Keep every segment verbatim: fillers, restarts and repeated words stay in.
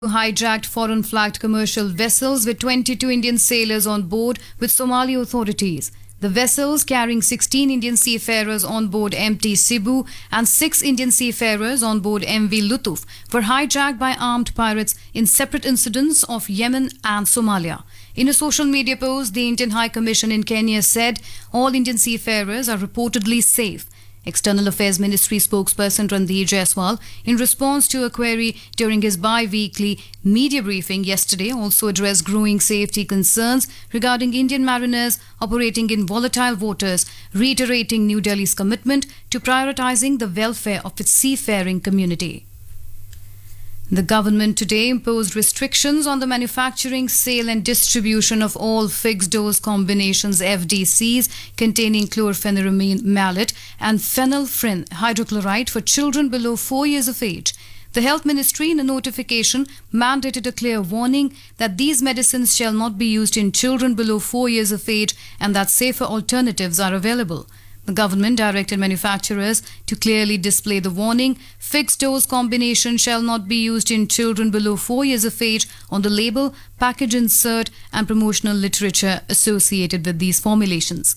Hijacked foreign-flagged commercial vessels with twenty-two Indian sailors on board with Somali authorities. The vessels carrying sixteen Indian seafarers on board M T Cebu and six Indian seafarers on board M V Lutuf were hijacked by armed pirates in separate incidents of Yemen and Somalia. In a social media post, the Indian High Commission in Kenya said all Indian seafarers are reportedly safe. External Affairs Ministry spokesperson Randeep Jaiswal, in response to a query during his bi-weekly media briefing yesterday, also addressed growing safety concerns regarding Indian mariners operating in volatile waters, reiterating New Delhi's commitment to prioritizing the welfare of its seafaring community. The government today imposed restrictions on the manufacturing, sale and distribution of all fixed-dose combinations F D Cs containing chlorpheniramine malate and phenylphrin hydrochloride for children below four years of age. The Health Ministry, in a notification, mandated a clear warning that these medicines shall not be used in children below four years of age and that safer alternatives are available. The government directed manufacturers to clearly display the warning, fixed-dose combination shall not be used in children below four years of age on the label, package insert and promotional literature associated with these formulations.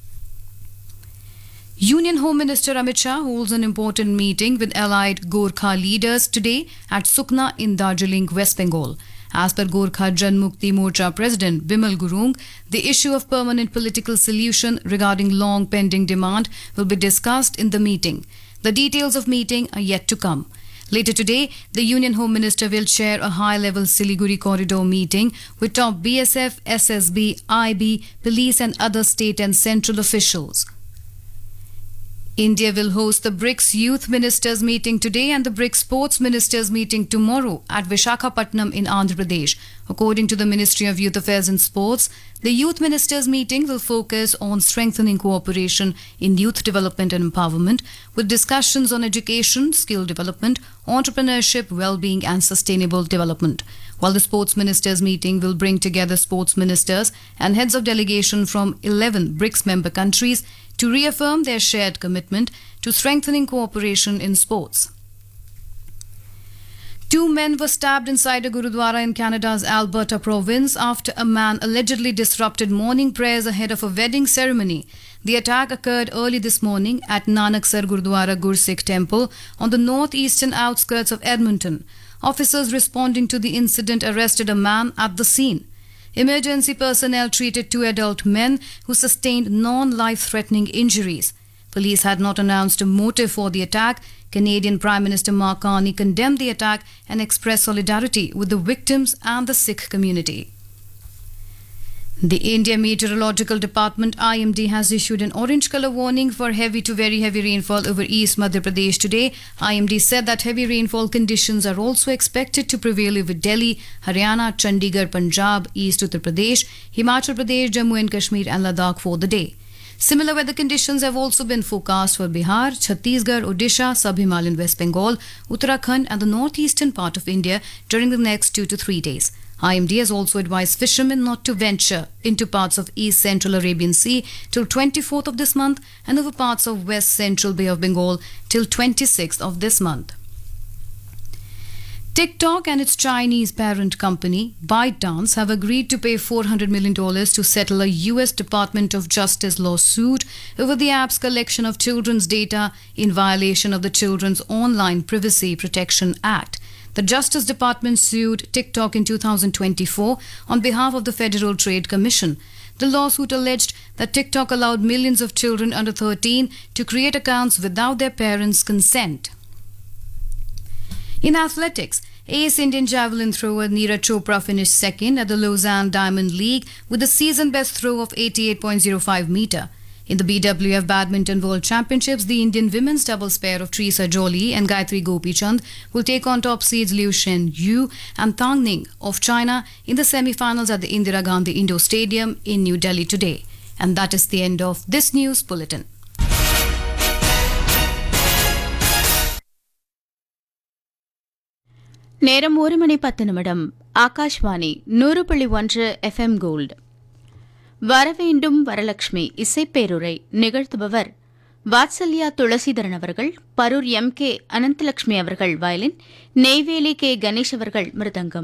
Union Home Minister Amit Shah holds an important meeting with allied Gorkha leaders today at Sukna in Darjeeling, West Bengal. As per Gorkha Jan Mukti Morcha President Bimal Gurung, the issue of permanent political solution regarding long pending demand will be discussed in the meeting. The details of meeting are yet to come. Later today, the Union Home Minister will chair a high-level Siliguri corridor meeting with top B S F, S S B, I B, police and other state and central officials. India will host the BRICS Youth Ministers meeting today and the BRICS Sports Ministers meeting tomorrow at Visakhapatnam in Andhra Pradesh. According to the Ministry of Youth Affairs and Sports, the Youth Ministers meeting will focus on strengthening cooperation in youth development and empowerment, with discussions on education, skill development, entrepreneurship, well-being and sustainable development. While the Sports Ministers meeting will bring together sports ministers and heads of delegation from eleven BRICS member countries to reaffirm their shared commitment to strengthening cooperation in sports. Two men were stabbed inside a Gurudwara in Canada's Alberta province after a man allegedly disrupted morning prayers ahead of a wedding ceremony. The attack occurred early this morning at Nanaksar Gurudwara Gursikh Temple on the northeastern outskirts of Edmonton. Officers responding to the incident arrested a man at the scene. Emergency personnel treated two adult men who sustained non-life-threatening injuries. Police had not announced a motive for the attack. Canadian Prime Minister Mark Carney condemned the attack and expressed solidarity with the victims and the Sikh community. The India Meteorological Department I M D has issued an orange colour warning for heavy to very heavy rainfall over East Madhya Pradesh today. I M D said that heavy rainfall conditions are also expected to prevail over Delhi, Haryana, Chandigarh, Punjab, East Uttar Pradesh, Himachal Pradesh, Jammu and Kashmir and Ladakh for the day. Similar weather conditions have also been forecast for Bihar, Chhattisgarh, Odisha, Sub-Himalayan West Bengal, Uttarakhand and the northeastern part of India during the next two to three days. I M D has also advised fishermen not to venture into parts of East Central Arabian Sea till twenty-fourth of this month and over parts of West Central Bay of Bengal till twenty-sixth of this month. TikTok and its Chinese parent company, ByteDance, have agreed to pay four hundred million dollars to settle a U S Department of Justice lawsuit over the app's collection of children's data in violation of the Children's Online Privacy Protection Act. The Justice Department sued TikTok in two thousand twenty-four on behalf of the Federal Trade Commission. The lawsuit alleged that TikTok allowed millions of children under thirteen to create accounts without their parents' consent. In athletics, ace Indian javelin thrower Neeraj Chopra finished second at the Lausanne Diamond League with a season-best throw of eighty-eight point zero five metre. In the B W F Badminton World Championships, the Indian women's doubles pair of Teresa Jolie and Gayatri Gopichand will take on top seeds Liu Shen Yu and Tang Ning of China in the semi-finals at the Indira Gandhi Indoor Stadium in New Delhi today. And that is the end of this news bulletin. நேரம் ஒரு மணி பத்து நிமிடம். ஆகாஷ்வாணி நூறு புள்ளி ஒன்று FM gold. வரவேண்டும் வரலட்சுமி இசைப்பேருரை நிகழ்த்துபவர் வாத்சல்யா துளசிதரன் அவர்கள், Parur M K Ananthalakshmi அவர்கள் வயலின், நெய்வேலி கே கணேஷ் அவர்கள் மிருதங்கம்.